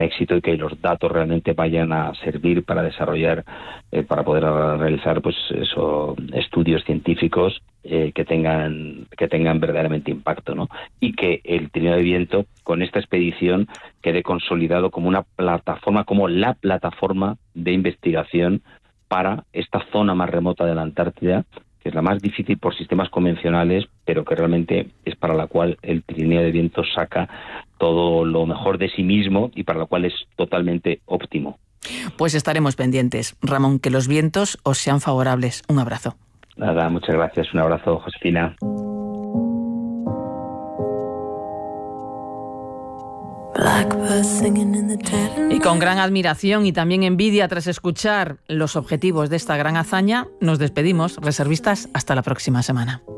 éxito y que los datos realmente vayan a servir para desarrollar, para poder realizar pues eso, estudios científicos que tengan verdaderamente impacto, ¿no? Y que el Trineo de Viento, con esta expedición, quede consolidado como una plataforma, como la plataforma de investigación para esta zona más remota de la Antártida, que es la más difícil por sistemas convencionales, pero que realmente es para la cual el Trineo de Viento saca todo lo mejor de sí mismo y para la cual es totalmente óptimo. Pues estaremos pendientes. Ramón, que los vientos os sean favorables. Un abrazo. Nada, muchas gracias. Un abrazo, Josefina. Y con gran admiración y también envidia tras escuchar los objetivos de esta gran hazaña, nos despedimos. Reservistas, hasta la próxima semana.